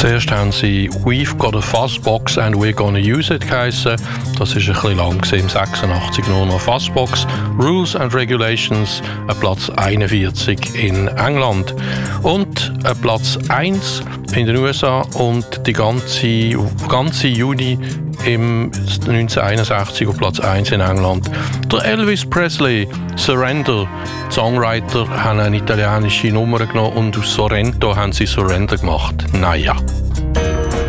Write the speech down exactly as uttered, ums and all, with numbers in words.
Zuerst haben sie «We've got a Fuzzbox and we're gonna use it» geheissen. Das ist ein bisschen lang gewesen, im sechsundachtzig nur noch Fuzzbox. «Rules and Regulations», ein Platz einundvierzig in England. Und ein Platz eins in den U S A und die ganze, ganze Juni im neunzehnhunderteinundsechzig auf Platz eins in England. Der Elvis Presley, «Surrender». Die Songwriter haben eine italienische Nummer genommen und aus Sorrento haben sie «Surrender» gemacht. Naja.